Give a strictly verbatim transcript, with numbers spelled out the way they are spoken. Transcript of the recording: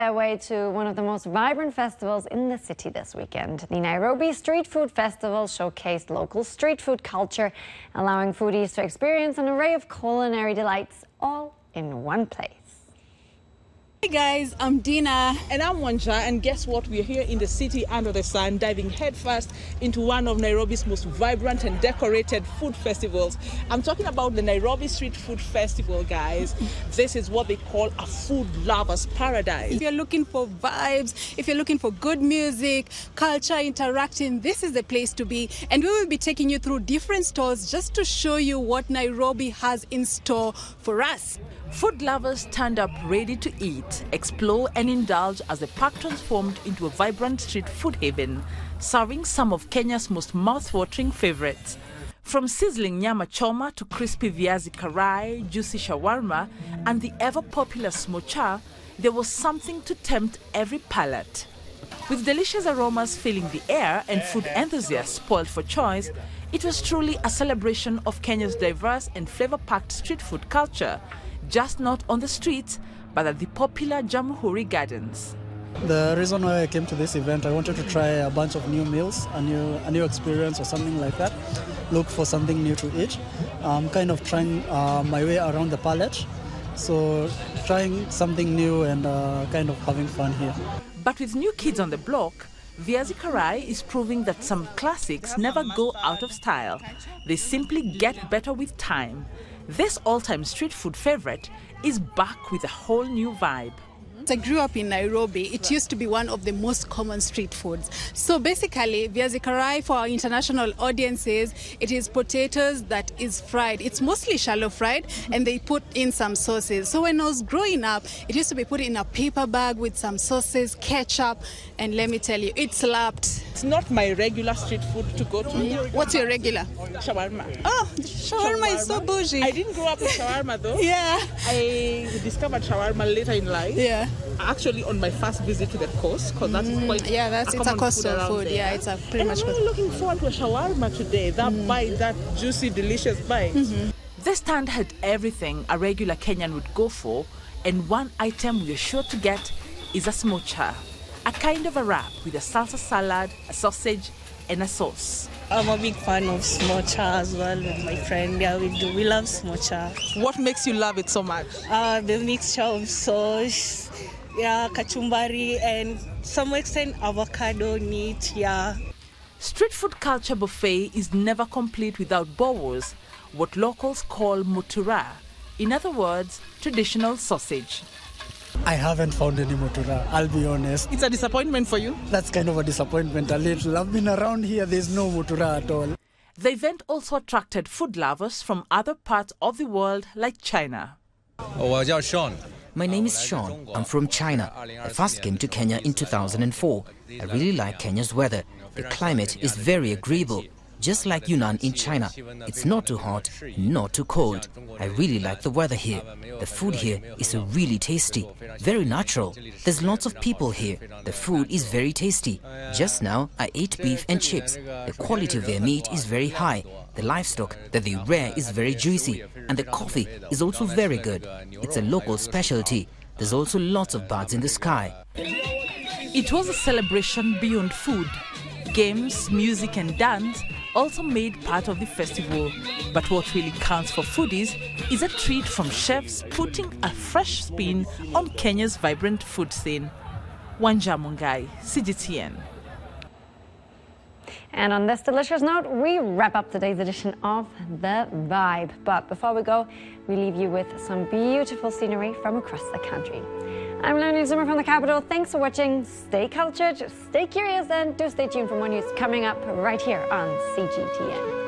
Their way to one of the most vibrant festivals in the city this weekend. The Nairobi Street Food Festival showcased local street food culture, allowing foodies to experience an array of culinary delights all in one place. Hey guys, I'm Dina. And I'm Wanja, and guess what? We're here in the city under the sun, diving headfirst into one of Nairobi's most vibrant and decorated food festivals. I'm talking about the Nairobi Street Food Festival, guys. This is what they call a food lover's paradise. If you're looking for vibes, if you're looking for good music, culture, interacting, this is the place to be. And we will be taking you through different stalls just to show you what Nairobi has in store for us. Food lovers turned up ready to eat, explore and indulge as the park transformed into a vibrant street food haven, serving some of Kenya's most mouth-watering favorites. From sizzling nyama choma to crispy viazi karai, juicy shawarma, and the ever-popular smocha, there was something to tempt every palate. With delicious aromas filling the air and food enthusiasts spoiled for choice, it was truly a celebration of Kenya's diverse and flavor-packed street food culture, just not on the streets, but at the popular Jamhuri Gardens. The reason why I came to this event, I wanted to try a bunch of new meals, a new, a new experience or something like that. Look for something new to eat. I'm kind of trying uh, my way around the palette. So trying something new and uh, kind of having fun here. But with new kids on the block, Viazi Karai is proving that some classics never go out of style. They simply get better with time. This all-time street food favorite is back with a whole new vibe. I grew up in Nairobi. It used to be one of the most common street foods. So basically, viazi karai for our international audiences, it is potatoes that is fried. It's mostly shallow fried, and they put in some sauces. So when I was growing up, it used to be put in a paper bag with some sauces, ketchup, and let me tell you, it slapped. It's not my regular street food to go to. Mm. What's your regular? Shawarma. Oh, shawarma, shawarma is so bougie. I didn't grow up with shawarma though. Yeah. I discovered shawarma later in life. Yeah. Actually, on my first visit to the coast, because that is quite yeah, that's a it's a coastal food. food. There. Yeah, it's a pretty and much. I'm really looking forward to a shawarma today. That mm. bite, that juicy, delicious bite. Mm-hmm. This stand had everything a regular Kenyan would go for, and one item we're sure to get is a smocha, a kind of a wrap with a salsa salad, a sausage, and a sauce. I'm a big fan of smocha as well with my friend. Yeah, we do. We love smocha. What makes you love it so much? Uh, the mixture of sauce, yeah, kachumbari, and some extent avocado meat, yeah. Street food culture buffet is never complete without bowos, what locals call mutura. In other words, traditional sausage. I haven't found any mutura, I'll be honest. It's a disappointment for you? That's kind of a disappointment a little. I've been around here, there's no mutura at all. The event also attracted food lovers from other parts of the world like China. My name is Sean. I'm from China. I first came to Kenya in two thousand four. I really like Kenya's weather. The climate is very agreeable. Just like Yunnan in China, it's not too hot, not too cold. I really like the weather here. The food here is really tasty, very natural. There's lots of people here. The food is very tasty. Just now, I ate beef and chips. The quality of their meat is very high. The livestock that they rear is very juicy. And the coffee is also very good. It's a local specialty. There's also lots of birds in the sky. It was a celebration beyond food. Games, music and dance also made part of the festival. But what really counts for foodies is a treat from chefs putting a fresh spin on Kenya's vibrant food scene. Wanja Mungai, C G T N. And on this delicious note, we wrap up today's edition of The Vibe. But before we go, we leave you with some beautiful scenery from across the country. I'm Leonie Zimmer from the Capital. Thanks for watching. Stay cultured, stay curious, and do stay tuned for more news coming up right here on C G T N.